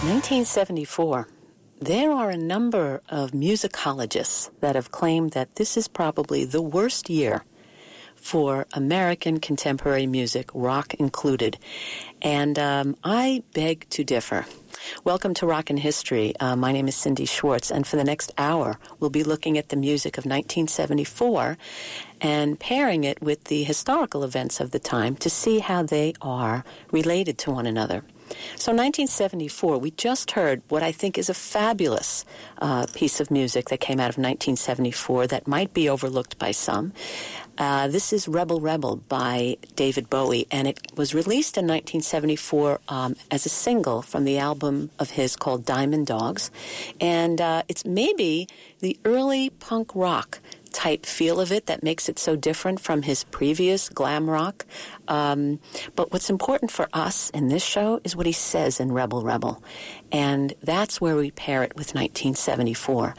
1974. There are a number of musicologists that have claimed that this is probably the worst year for American contemporary music, rock included. And I beg to differ. Welcome to Rockin' History. My name is Cindy Schwartz, and for the next hour, we'll be looking at the music of 1974 and pairing it with the historical events of the time to see how they are related to one another. So 1974, we just heard what I think is a fabulous piece of music that came out of 1974 that might be overlooked by some. This is Rebel Rebel by David Bowie, and it was released in 1974 as a single from the album of his called Diamond Dogs. And it's maybe the early punk rock type feel of it that makes it so different from his previous glam rock. But what's important for us in this show is what he says in Rebel Rebel. And that's where we pair it with 1974.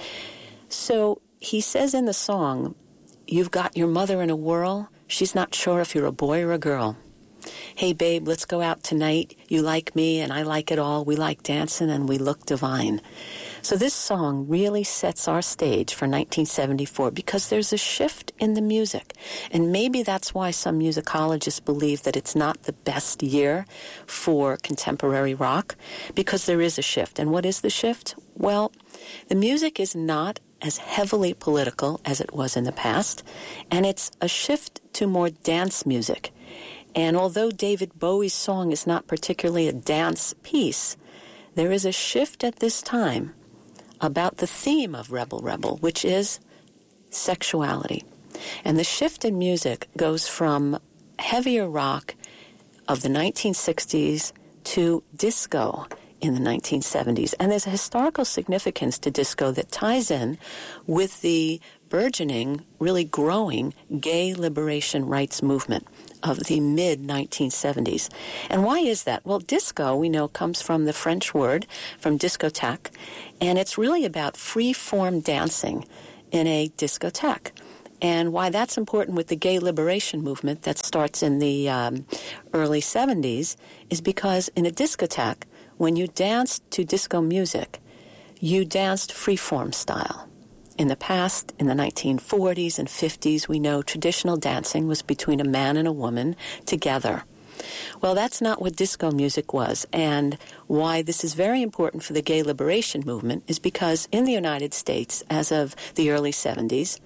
So he says in the song, "You've got your mother in a whirl. She's not sure if you're a boy or a girl. Hey, babe, let's go out tonight. You like me and I like it all. We like dancing and we look divine." So this song really sets our stage for 1974 because there's a shift in the music. And maybe that's why some musicologists believe that it's not the best year for contemporary rock, because there is a shift. And what is the shift? Well, the music is not as heavily political as it was in the past, and it's a shift to more dance music. And although David Bowie's song is not particularly a dance piece, there is a shift at this time about the theme of Rebel Rebel, which is sexuality. And the shift in music goes from heavier rock of the 1960s to disco in the 1970s. And there's a historical significance to disco that ties in with the burgeoning, really growing gay liberation rights movement of the mid-1970s. And why is that? Well, disco, we know, comes from the French word, from discotheque, and it's really about free-form dancing in a discotheque. And why that's important with the gay liberation movement that starts in the early 70s is because in a discotheque, when you danced to disco music, you danced free-form style. In the past, in the 1940s and 50s, we know traditional dancing was between a man and a woman together. Well, that's not what disco music was, and why this is very important for the gay liberation movement is because in the United States, as of the early 70s,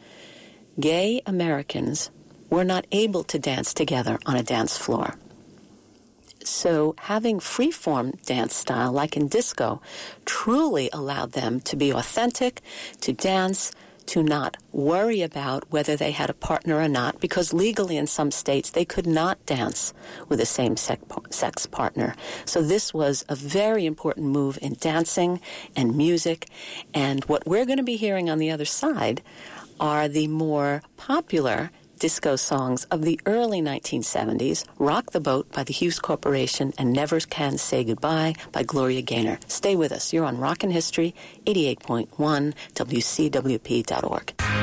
gay Americans were not able to dance together on a dance floor. So having free-form dance style, like in disco, truly allowed them to be authentic, to dance, to not worry about whether they had a partner or not, because legally in some states they could not dance with a same-sex partner. So this was a very important move in dancing and music. And what we're going to be hearing on the other side are the more popular disco songs of the early 1970s, Rock the Boat by the Hughes Corporation and Never Can Say Goodbye by Gloria Gaynor. Stay with us. You're on Rockin' History, 88.1 WCWP.org.